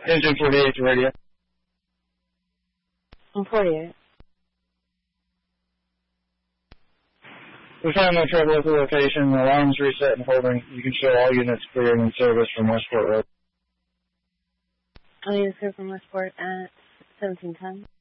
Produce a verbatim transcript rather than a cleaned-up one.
Engine forty-eight to radio. I'm forty-eight. We found no trouble with the location. The alarm's reset and holding. You can show all units clear and in service from Westport Road. All units clear from Westport at seventeen ten.